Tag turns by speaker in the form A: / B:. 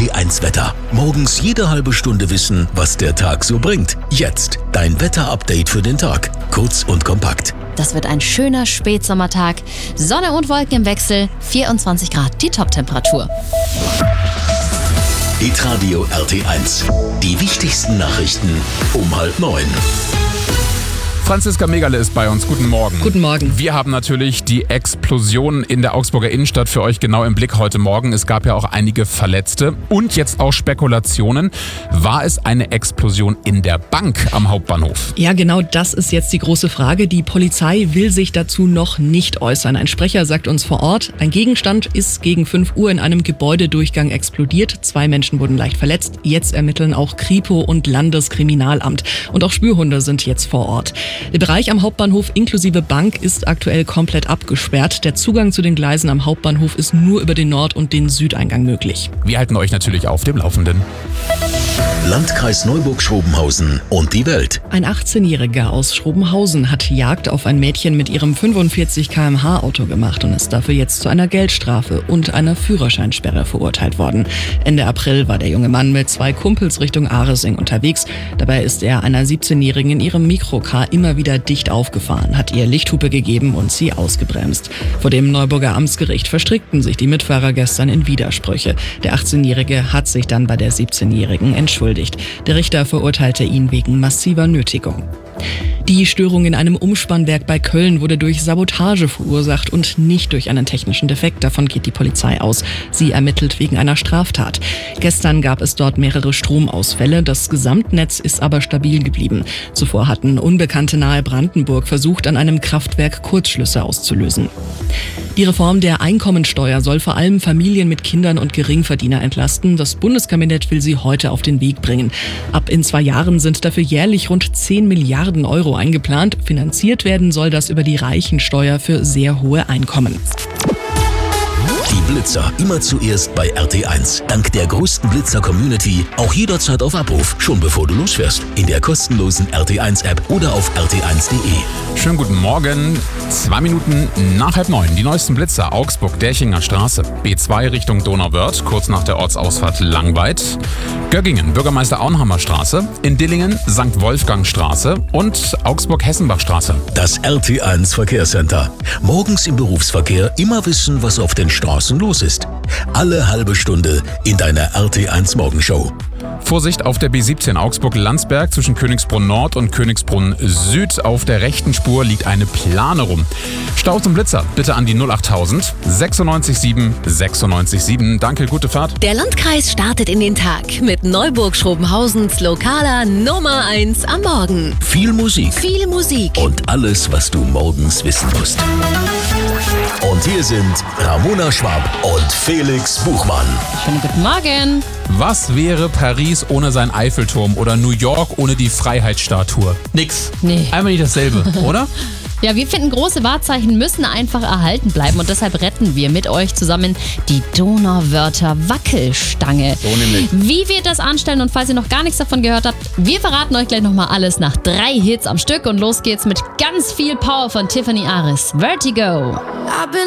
A: RT1 Wetter. Morgens jede halbe Stunde wissen, was der Tag so bringt. Jetzt dein Wetterupdate für den Tag. Kurz und kompakt.
B: Das wird ein schöner Spätsommertag. Sonne und Wolken im Wechsel. 24 Grad die Toptemperatur.
A: Hitradio RT1. Die wichtigsten Nachrichten um 8:30.
C: Franziska Megale ist bei uns. Guten Morgen.
D: Guten Morgen.
C: Wir haben natürlich die Explosion in der Augsburger Innenstadt für euch genau im Blick heute Morgen. Es gab ja auch einige Verletzte und jetzt auch Spekulationen. War es eine Explosion in der Bank am Hauptbahnhof?
D: Ja, genau das ist jetzt die große Frage. Die Polizei will sich dazu noch nicht äußern. Ein Sprecher sagt uns vor Ort, ein Gegenstand ist gegen 5 Uhr in einem Gebäudedurchgang explodiert. 2 Menschen wurden leicht verletzt. Jetzt ermitteln auch Kripo und Landeskriminalamt. Und auch Spürhunde sind jetzt vor Ort. Der Bereich am Hauptbahnhof inklusive Bank ist aktuell komplett abgesperrt. Der Zugang zu den Gleisen am Hauptbahnhof ist nur über den Nord- und den Südeingang möglich.
C: Wir halten euch natürlich auf dem Laufenden.
A: Landkreis Neuburg-Schrobenhausen und die Welt.
D: Ein 18-Jähriger aus Schrobenhausen hat Jagd auf ein Mädchen mit ihrem 45 km/h Auto gemacht und ist dafür jetzt zu einer Geldstrafe und einer Führerscheinsperre verurteilt worden. Ende April war der junge Mann mit 2 Kumpels Richtung Aresing unterwegs. Dabei ist er einer 17-Jährigen in ihrem Mikrocar immer wieder dicht aufgefahren, hat ihr Lichthupe gegeben und sie ausgebremst. Vor dem Neuburger Amtsgericht verstrickten sich die Mitfahrer gestern in Widersprüche. Der 18-Jährige hat sich dann bei der 17-Jährigen entschuldigt. Der Richter verurteilte ihn wegen massiver Nötigung. Die Störung in einem Umspannwerk bei Köln wurde durch Sabotage verursacht und nicht durch einen technischen Defekt. Davon geht die Polizei aus. Sie ermittelt wegen einer Straftat. Gestern gab es dort mehrere Stromausfälle. Das Gesamtnetz ist aber stabil geblieben. Zuvor hatten Unbekannte nahe Brandenburg versucht, an einem Kraftwerk Kurzschlüsse auszulösen. Die Reform der Einkommensteuer soll vor allem Familien mit Kindern und Geringverdiener entlasten. Das Bundeskabinett will sie heute auf den Weg bringen. Ab in 2 Jahren sind dafür jährlich rund 10 Milliarden Euro eingeplant. Finanziert werden soll das über die Reichensteuer für sehr hohe Einkommen.
A: Die Blitzer immer zuerst bei RT1. Dank der größten Blitzer-Community auch jederzeit auf Abruf, schon bevor du losfährst. In der kostenlosen RT1-App oder auf rt1.de.
C: Schönen guten Morgen. 2 Minuten nach 8:30. Die neuesten Blitzer. Augsburg, Derchinger Straße. B2 Richtung Donauwörth, kurz nach der Ortsausfahrt Langweid. Göggingen, Bürgermeister Auenhammer Straße. In Dillingen, St. Wolfgang Straße. Und Augsburg-Hessenbach Straße.
A: Das RT1 Verkehrscenter. Morgens im Berufsverkehr immer wissen, was auf den Straßen los ist. Alle halbe Stunde in deiner RT1 Morgenshow.
C: Vorsicht auf der B17 Augsburg-Landsberg zwischen Königsbrunn Nord und Königsbrunn Süd. Auf der rechten Spur liegt eine Plane rum. Stau zum Blitzer bitte an die 08000 967 967. Danke, gute Fahrt.
B: Der Landkreis startet in den Tag mit Neuburg-Schrobenhausens lokaler Nummer 1 am Morgen.
A: Viel Musik
B: Viel Musik.
A: und alles, was du morgens wissen musst. Und hier sind Ramona Schwab und Felix Buchmann.
B: Schönen guten Morgen.
C: Was wäre Paris ohne seinen Eiffelturm oder New York ohne die Freiheitsstatue? Nix.
B: Nee.
C: Einmal nicht dasselbe, oder?
B: Ja, wir finden, große Wahrzeichen müssen einfach erhalten bleiben und deshalb retten wir mit euch zusammen die Donauwörther Wackelstange.
C: So nämlich.
B: Wie wir das anstellen und falls ihr noch gar nichts davon gehört habt, wir verraten euch gleich nochmal alles nach 3 Hits am Stück und los geht's mit ganz viel Power von Tiffany Aris. Vertigo.